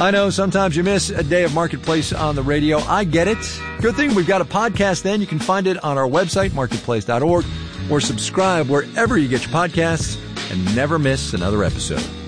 I know sometimes you miss a day of Marketplace on the radio. I get it. Good thing we've got a podcast then. You can find it on our website, marketplace.org, or subscribe wherever you get your podcasts and never miss another episode.